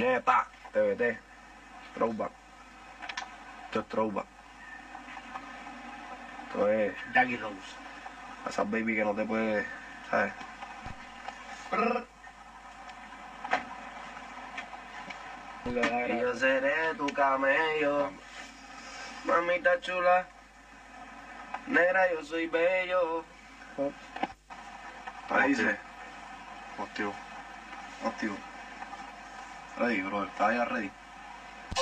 puñeta, TBT, throwback. Esto es throwback. Esto es Jackie Rose. a esas baby que no te puede, ¿sabes? Y yo seré tu camello, mamita chula, negra yo soy bello. Ahí dice. Activo. Activo. Ready, bro, está ya ready.